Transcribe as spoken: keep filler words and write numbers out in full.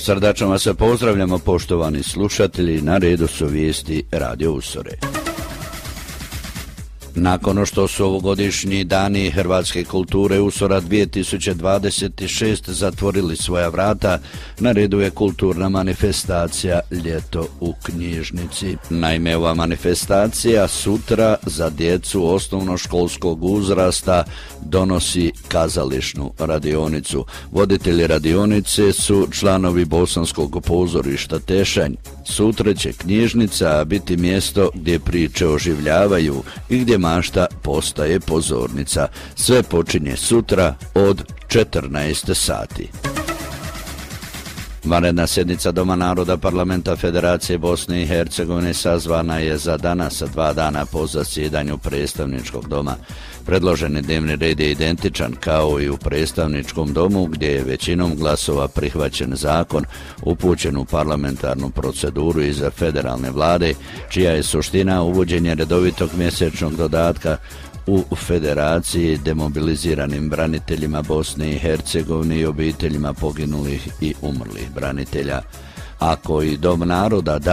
Srdačno vas pozdravljamo, poštovani slušatelji, na redu su vijesti Radio Usore. Nakon što su ovogodišnji dani hrvatske kulture Usora dvije tisuće dvadeset šest zatvorili svoja vrata, na redu je kulturna manifestacija Ljeto u knjižnici. Naime, ova manifestacija sutra za djecu osnovnoškolskog uzrasta donosi kazališnu radionicu. Voditelji radionice su članovi Bosanskog pozorišta Tešanj. Sutra će knjižnica biti mjesto gdje priče oživljavaju i gdje mašta postaje pozornica. Sve počinje sutra od četrnaest sati. Vanredna sjednica Doma naroda Parlamenta Federacije Bosne i Hercegovine sazvana je za danas, dva dana po zasjedanju predstavničkog doma. Predloženi dnevni red je identičan kao i u predstavničkom domu, gdje je većinom glasova prihvaćen zakon upućen u parlamentarnu proceduru iz federalne vlade, čija je suština uvođenje redovitog mjesečnog dodatka u Federaciji demobiliziranim braniteljima Bosne i Hercegovine i obiteljima poginulih i umrlih branitelja. Ako i Dom naroda da